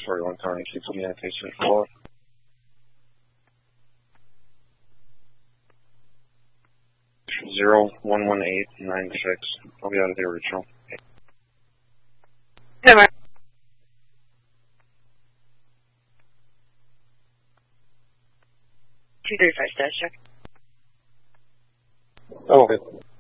Sorry, 1 Tower 6 communication for 011896. I'll be out of the original. Never. 235 status check. Oh, okay.